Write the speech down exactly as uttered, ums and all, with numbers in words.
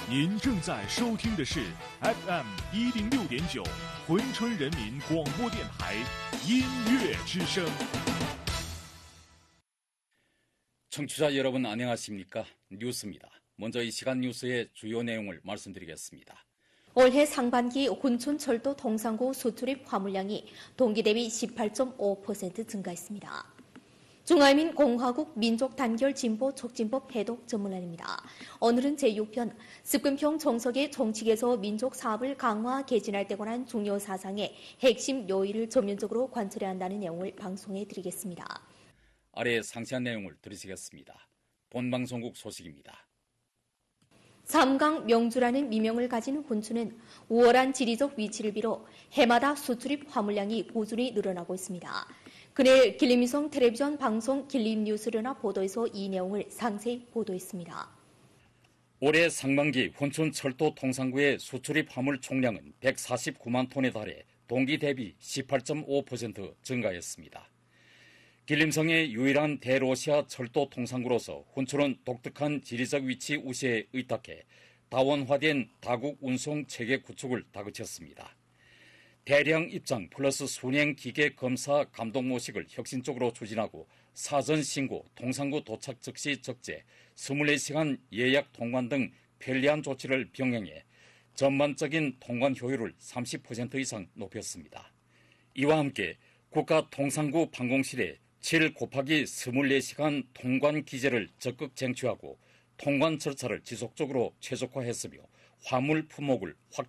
您正在收听的是 에프 엠一零六点九珲春人民广播电台音乐之声。 청취자 여러분 안녕하십니까? 뉴스입니다. 먼저 이 시간 뉴스의 주요 내용을 말씀드리겠습니다. 올해 상반기 혼촌철도 동상구 수출입 화물량이 동기 대비 십팔 점 오 퍼센트 증가했습니다. 중화민공화국 민족단결진보 촉진법 해독 전문란입니다. 오늘은 제육 편 습근평 정석의 정책에서 민족사업을 강화 개진할 때 관한 중요 사상의 핵심 요일을 전면적으로 관철해야 한다는 내용을 방송해 드리겠습니다. 아래 상세한 내용을 들으시겠습니다. 본방송국 소식입니다. 삼강 명주라는 미명을 가진 혼춘은 우월한 지리적 위치를 비롯 해마다 수출입 화물량이 꾸준히 늘어나고 있습니다. 그날 길림위성 텔레비전 방송 길림뉴스르나 보도에서 이 내용을 상세히 보도했습니다. 올해 상반기 혼춘 철도 통상구의 수출입 화물 총량은 백사십구만 톤에 달해 동기 대비 십팔 점 오 퍼센트 증가했습니다. 길림성의 유일한 대로시아 철도 통상구로서 혼춘은 독특한 지리적 위치 우세에 의탁해 다원화된 다국 운송 체계 구축을 다그쳤습니다. 대량 입장 플러스 순행 기계 검사 감독 모식을 혁신적으로 추진하고 사전 신고, 통상구 도착 즉시 적재, 이십사 시간 예약 통관 등 편리한 조치를 병행해 전반적인 통관 효율을 삼십 퍼센트 이상 높였습니다. 이와 함께 국가 통상구 방공실에 칠 곱하기 이십사 시간 통관 기제를 적극 쟁취하고 통관 절차를 지속적으로 최적화했으며 화물 품목을 확